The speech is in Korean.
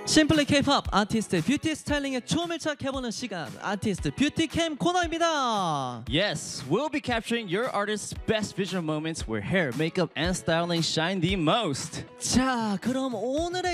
심플리 K-pop 아티스트 뷰티 스타일링에 초밀착해보는 시간 아티스트 뷰티캠 코너입니다. Yes, we'll be capturing your artist's best visual moments where hair, makeup, and styling shine the most. 자, 그럼 오늘의